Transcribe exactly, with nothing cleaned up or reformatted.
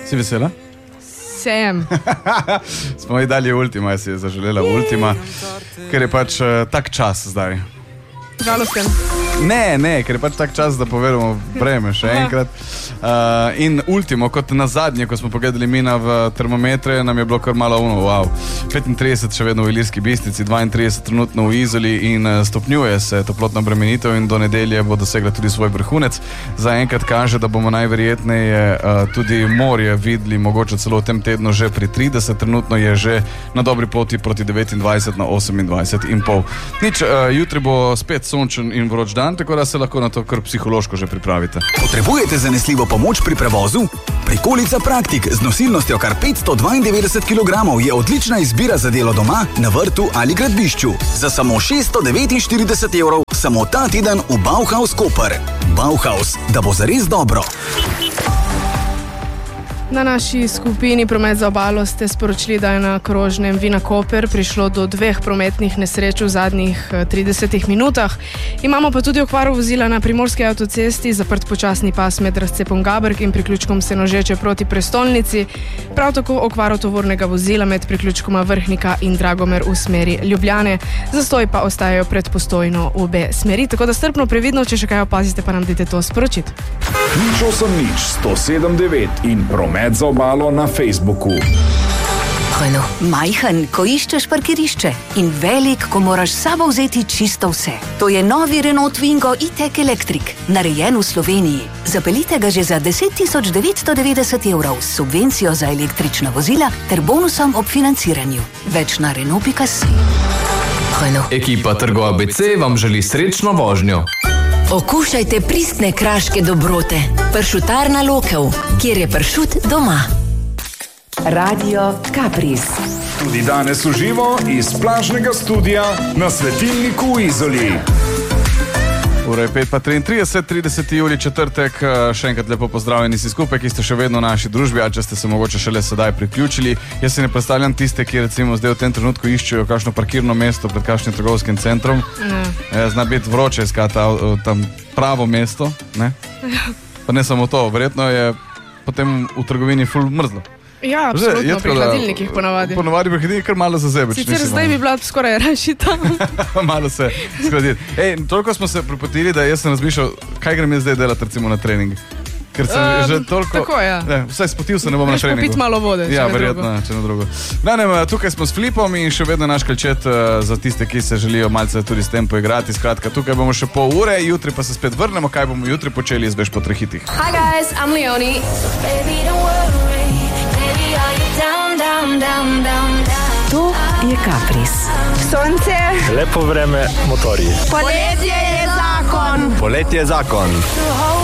Si vesela? Sem. Smo ji dali Ultima, si je zaželela Ultima, ker je pač uh, tak čas zdaj. Žalosten. Ne, ne, ker je pač tak čas, da povedamo vreme še enkrat. Uh, in Ultimo, kot na zadnje, ko smo pogledali mina v termometre, nam je bilo kar malo uno, wow. petintrideset še vedno v Ilirski Bistrici, dvaintrideset trenutno v Izoli in uh, stopnjuje se toplotna obremenitev in do nedelje bo dosegla tudi svoj vrhunec. Zaenkrat kaže, da bomo najverjetneje uh, tudi morje videli, mogoče celo v tem tednu že pri trideset, trenutno je že na dobri poti proti devetindvajset na osemindvajset in pol. Nič, uh, jutri bo spet sončen in vroč dan, tako da se lahko na to kar psihološko že pripravite. Potrebujete zanesljivo pomoč pri prevozu? Prikolica Praktik z nosilnostjo kar petsto dvaindevetdeset kilogramov je odlična izbira za delo doma, na vrtu ali gradbišču. Za samo šeststo devetinštirideset evrov samo ta teden v Bauhaus Koper. Bauhaus, da bo zares dobro. Na naši skupini Promet za obalo ste sporočili, da je na krožnem Vina Koper prišlo do dveh prometnih nesreč v zadnjih tridesetih minutah. Imamo pa tudi okvaro vozila na primorski avtocesti, zaprt počasni pas med razcepom Gaberg in priključkom Senožeče proti prestolnici, prav tako okvaro tovornega vozila med priključkoma Vrhnika in Dragomer v smeri Ljubljane. Zastoj pa ostajajo pred Postojno v obe smeri, tako da strpno previdno, če še kaj opazite, pa nam dajte to sporočiti. Nič osem nič, sto sedem devet in Promet za obalo na Facebooku. Renault. Majhen, ko iščeš parkirišče in velik, ko moraš s sabo vzeti čisto vse. To je novi Renault Twingo e-tech Electric, narejen v Sloveniji. Zapeljite ga že za deset tisoč devetsto devetdeset evrov s subvencijo za električna vozila ter bonusom ob financiranju. Več na Renault pika si. Renault. Ekipa Trgo A B C vam želi srečno vožnjo. Okušajte pristne kraške dobrote. Pršutarna Lokev, kjer je pršut doma. Radio Kapris. Tudi danes v živo iz plažnega studia na Svetilniku v Izoli. Ura je pet pa triintrideset, trideseti julij, četrtek. Še enkrat lepo pozdravljeni si skupaj, ki ste še vedno v naši družbi, a če ste se mogoče šele sedaj priključili. Jaz si ne predstavljam tiste, ki recimo zdaj v tem trenutku iščejo kakšno parkirno mesto pred kakšnim trgovskim centrom. Ne. Zna biti vroče iskati tam pravo mesto, ne? Pa ne samo to, verjetno je potem v trgovini ful mrzlo. Ja, absolutno, pri hladilnikih ponavadi. Ponavadi pri hladilnikih kar malo zazebeč. Sicer zdaj bi bila skoraj raši tam. Malo se skladiti. Ej, toliko smo se pripotili, da jaz sem razmišljal, kaj grem jaz zdaj delati recimo na trening. Ker sem um, že toliko... Tako, ja. Ne, vsaj spotil se ne bom na treningu. Veš popiti malo vode, če ja, ne verjetno, drugo. Če ne drugo. No, ne, tukaj smo s Filipom in še vedno naš klečet uh, za tiste, ki se želijo malce tudi s tem poigrati. Skratka, tukaj bomo še pol ure, jutri pa se spet vrnemo, kaj bomo jutri počeli, izveš po trehitih. Hi guys, I'm Leonie. Baby, don't worry. Baby, are you down, down, down, down, down? To je Kapris. Sonce. Lepo vreme, motorji. Poletje je zakon. Poletje je zakon.